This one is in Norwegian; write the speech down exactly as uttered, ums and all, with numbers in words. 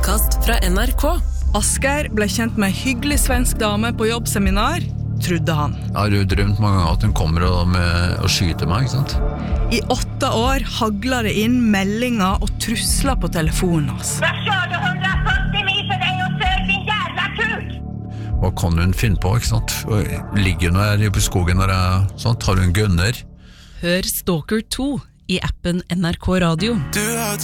podcast fra N R K. Asgeir ble kjent med en hyggelig svensk dame på jobbseminar, trodde han. Jeg har jo drømt mange ganger at hun kommer og, med, og skyter meg, ikke sant? I åtte år haglet det inn meldinger og trusler på telefonen hans. Jeg kjørte hundreogførti mil for deg og søk din jævla kuk! Hva kan hun finne på, ikke sant? Ligger hun her i skogen når jeg, sånt, har hun gunner? Hør Stalker to i appen N R K Radio. Du har